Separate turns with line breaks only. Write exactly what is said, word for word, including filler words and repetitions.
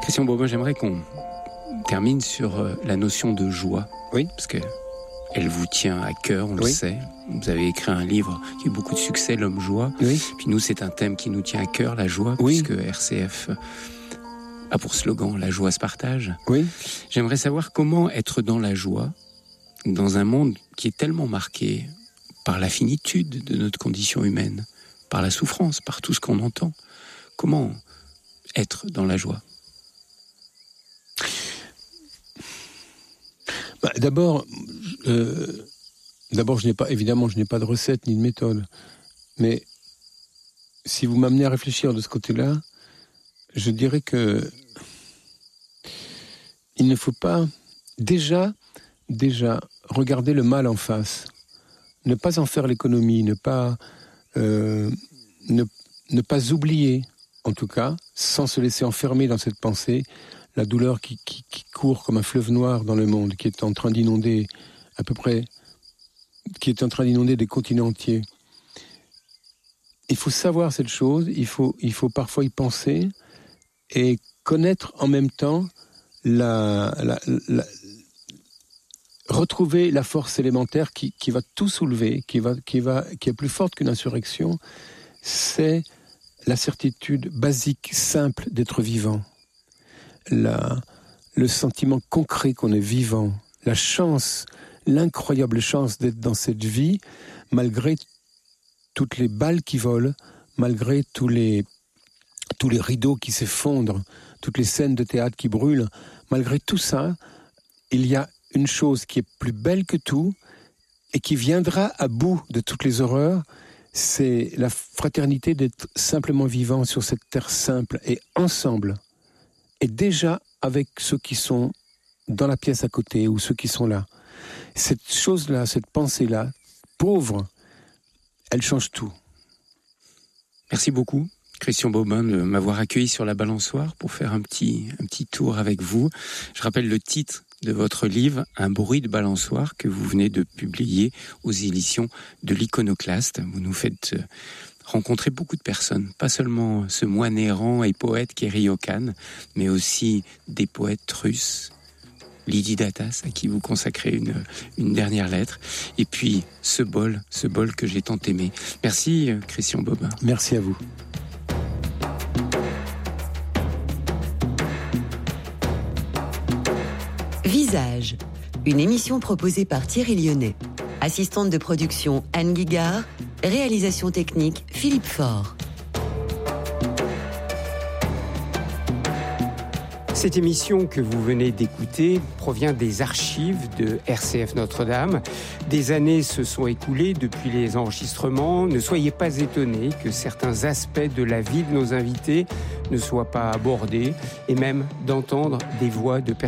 Christian Bobin, j'aimerais qu'on termine sur la notion de joie.
Oui.
Parce que elle vous tient à cœur, on
oui.
le sait. Vous avez écrit un livre qui a eu beaucoup de succès, L'Homme Joie.
Oui.
Puis nous, c'est un thème qui nous tient à cœur, la joie,
oui.
puisque R C F a pour slogan « La joie se partage ».
Oui.
J'aimerais savoir comment être dans la joie, dans un monde qui est tellement marqué par la finitude de notre condition humaine, par la souffrance, par tout ce qu'on entend. Comment être dans la joie ?
Bah, d'abord, euh, d'abord, je n'ai pas, évidemment, je n'ai pas de recette ni de méthode. Mais si vous m'amenez à réfléchir de ce côté-là, je dirais que il ne faut pas déjà, déjà regarder le mal en face, ne pas en faire l'économie, ne pas, euh, ne, ne pas oublier, en tout cas, sans se laisser enfermer dans cette pensée, la douleur qui, qui, qui court comme un fleuve noir dans le monde, qui est en train d'inonder à peu près, qui est en train d'inonder des continents entiers. Il faut savoir cette chose, il faut, il faut parfois y penser et connaître en même temps la, la, la retrouver la force élémentaire qui, qui va tout soulever, qui va, qui va, qui est plus forte qu'une insurrection. C'est la certitude basique, simple d'être vivant. La, le sentiment concret qu'on est vivant, la chance, l'incroyable chance d'être dans cette vie, malgré toutes les balles qui volent, malgré tous les, tous les rideaux qui s'effondrent, toutes les scènes de théâtre qui brûlent, malgré tout ça, il y a une chose qui est plus belle que tout et qui viendra à bout de toutes les horreurs, c'est la fraternité d'être simplement vivant sur cette terre simple et ensemble. Et déjà avec ceux qui sont dans la pièce à côté ou ceux qui sont là. Cette chose-là, cette pensée-là, pauvre, elle change tout.
Merci beaucoup, Christian Bobin, de m'avoir accueilli sur la balançoire pour faire un petit, un petit tour avec vous. Je rappelle le titre de votre livre, Un bruit de balançoire, que vous venez de publier aux éditions de l'Iconoclaste. Vous nous faites rencontrer beaucoup de personnes, pas seulement ce moine errant et poète qu'est Ryokan, mais aussi des poètes russes, Lydie Datas, à qui vous consacrez une, une dernière lettre, et puis ce bol, ce bol que j'ai tant aimé. Merci Christian Bobin.
Merci à vous.
Visage, une émission proposée par Thierry Lyonnais. Assistante de production Anne Guigard, réalisation technique Philippe Faure.
Cette émission que vous venez d'écouter provient des archives de R C F Notre-Dame. Des années se sont écoulées depuis les enregistrements. Ne soyez pas étonnés que certains aspects de la vie de nos invités ne soient pas abordés et même d'entendre des voix de personnes